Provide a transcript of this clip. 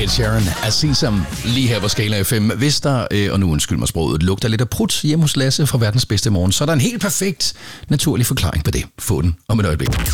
Ed Sheeran at Sesam lige her på Skala FM. Hvis der, og nu undskyld mig sproget, lugter lidt af prut hjemme hos Lasse fra Verdens Bedste Morgen, så er der en helt perfekt naturlig forklaring på det. Få den om et øjeblik.